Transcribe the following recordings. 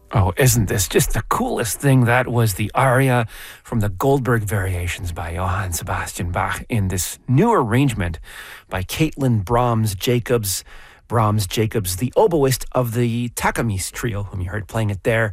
Oh, isn't this just the coolest thing? That was the aria from the Goldberg Variations by Johann Sebastian Bach in this new arrangement by Caitlin Brahms Jacobs. Brahms Jacobs, the oboist of the Takamis Trio, whom you heard playing it there.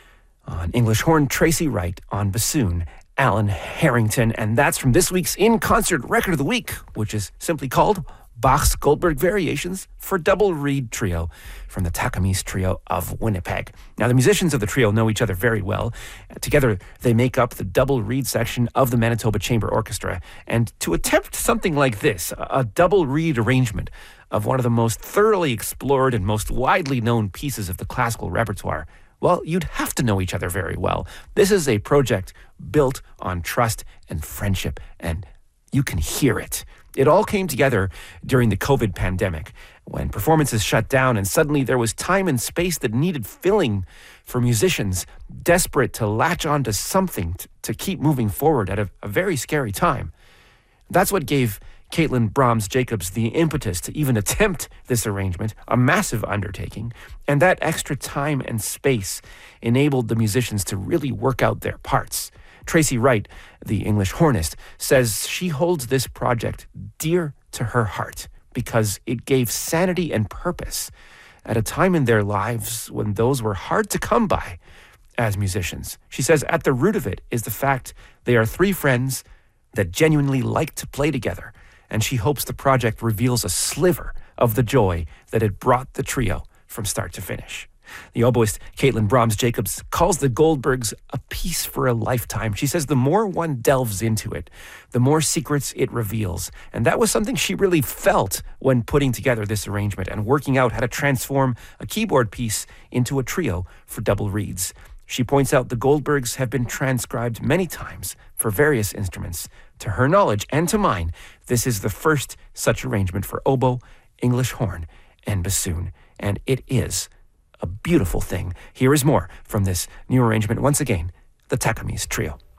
On English horn, Tracy Wright. On bassoon, Alan Harrington. And that's from this week's In Concert Record of the Week, which is simply called Bach's Goldberg Variations for Double Reed Trio from the Takamis Trio of Winnipeg. Now, the musicians of the trio know each other very well. Together, they make up the double reed section of the Manitoba Chamber Orchestra. And to attempt something like this, a double reed arrangement of one of the most thoroughly explored and most widely known pieces of the classical repertoire, well, you'd have to know each other very well. This is a project built on trust and friendship, and you can hear it. It all came together during the COVID pandemic when performances shut down and suddenly there was time and space that needed filling for musicians desperate to latch on to something to keep moving forward at a very scary time. That's what gave Caitlin Brahms Jacobs the impetus to even attempt this arrangement, a massive undertaking, and that extra time and space enabled the musicians to really work out their parts. Tracy Wright, the English hornist, says she holds this project dear to her heart because it gave sanity and purpose at a time in their lives when those were hard to come by as musicians. She says at the root of it is the fact they are three friends that genuinely like to play together, and she hopes the project reveals a sliver of the joy that had brought the trio from start to finish. The oboist Caitlin Brahms Jacobs calls the Goldbergs a piece for a lifetime. She says the more one delves into it, the more secrets it reveals. And that was something she really felt when putting together this arrangement and working out how to transform a keyboard piece into a trio for double reeds. She points out the Goldbergs have been transcribed many times for various instruments. To her knowledge and to mine, this is the first such arrangement for oboe, English horn, and bassoon. And it is a beautiful thing. Here is more from this new arrangement. Once again, the Takamis Trio.